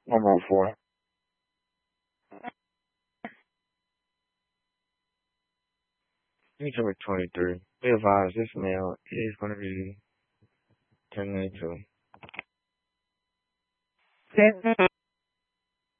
Number 4. Number 23. Be advised, this mail is going to be turning into